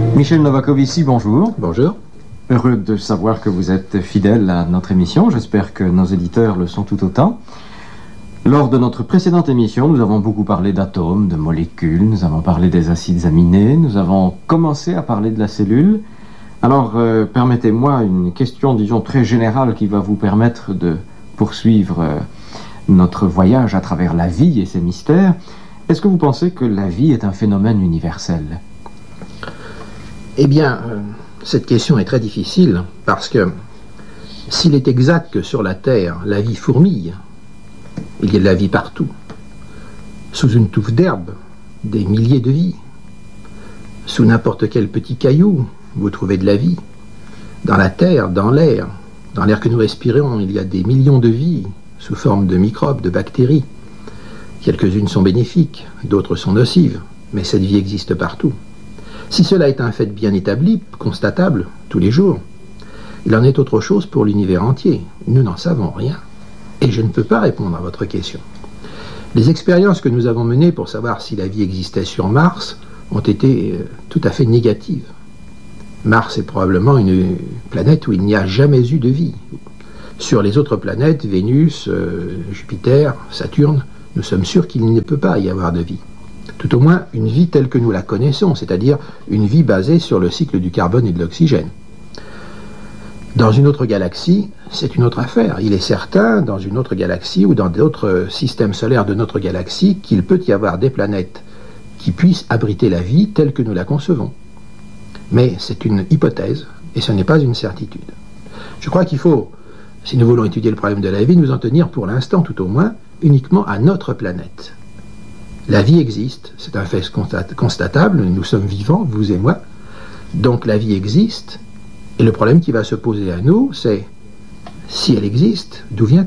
Michel Novakovici, bonjour. Bonjour. Heureux de savoir que vous êtes fidèle à notre émission. J'espère que nos éditeurs le sont tout autant. Lors de notre précédente émission, nous avons beaucoup parlé d'atomes, de molécules, nous avons parlé des acides aminés, nous avons commencé à parler de la cellule. Alors, permettez-moi une question, disons, très générale qui va vous permettre de poursuivre notre voyage à travers la vie et ses mystères. Est-ce que vous pensez que la vie est un phénomène universel ? Eh bien, cette question est très difficile parce que s'il est exact que sur la Terre, la vie fourmille, il y a de la vie partout. Sous une touffe d'herbe, des milliers de vies. Sous n'importe quel petit caillou, vous trouvez de la vie. Dans la terre, dans l'air que nous respirons, il y a des millions de vies sous forme de microbes, de bactéries. Quelques-unes sont bénéfiques, d'autres sont nocives, mais cette vie existe partout. Si cela est un fait bien établi, constatable, tous les jours, il en est autre chose pour l'univers entier. Nous n'en savons rien. Et je ne peux pas répondre à votre question. Les expériences que nous avons menées pour savoir si la vie existait sur Mars ont été tout à fait négatives. Mars est probablement une planète où il n'y a jamais eu de vie. Sur les autres planètes, Vénus, Jupiter, Saturne, nous sommes sûrs qu'il ne peut pas y avoir de vie. Tout au moins une vie telle que nous la connaissons, c'est-à-dire une vie basée sur le cycle du carbone et de l'oxygène. Dans une autre galaxie, c'est une autre affaire. Il est certain, dans une autre galaxie ou dans d'autres systèmes solaires de notre galaxie, qu'il peut y avoir des planètes qui puissent abriter la vie telle que nous la concevons. Mais c'est une hypothèse et ce n'est pas une certitude. Je crois qu'il faut, si nous voulons étudier le problème de la vie, nous en tenir pour l'instant tout au moins uniquement à notre planète. La vie existe, c'est un fait constatable, nous sommes vivants, vous et moi, donc la vie existe, et le problème qui va se poser à nous, c'est, si elle existe, d'où vient-elle ?